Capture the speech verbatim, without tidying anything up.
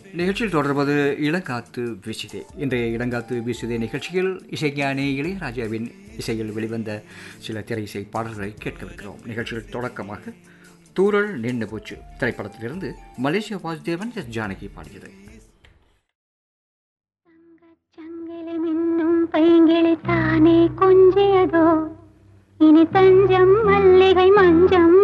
நிகழ்ச்சியில் தொடர்வது இளங்காத்து வீசுதே. இன்றைய இளங்காத்து வீசுதே நிகழ்ச்சியில் இசைஞானி இளையராஜாவின் இசையில் வெளிவந்த சில திரை இசை பாடல்களை கேட்கவிருக்கிறோம். நிகழ்ச்சியில் தொடக்கமாக தூரல் நின்று போச்சு திரைப்படத்திலிருந்து மலேசிய வாசுதேவன் எஸ் ஜானகி பாடியது. பைங்கிளி தானே கொஞ்சியதோ இனி தஞ்சம் மல்லிகை மஞ்சம்